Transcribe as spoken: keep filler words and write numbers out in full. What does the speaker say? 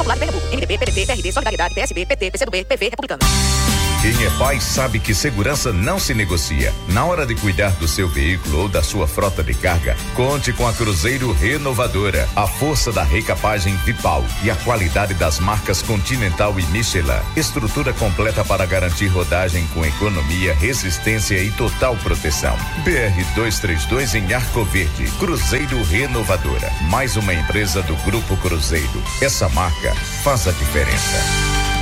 Popular de Pernambuco. M D B, P D T, P R D, Solidariedade, P S B, P T, P C do B, P V, Republicano. Quem é pai sabe que segurança não se negocia. Na hora de cuidar do seu veículo ou da sua frota de carga, conte com a Cruzeiro Renovadora. A força da recapagem Vipal e a qualidade das marcas Continental e Michelin. Estrutura completa para garantir rodagem com economia, resistência e total proteção. B R duzentos e trinta e dois em Arco Verde. Cruzeiro Renovadora. Mais uma empresa do Grupo Cruzeiro. Essa marca faz a diferença.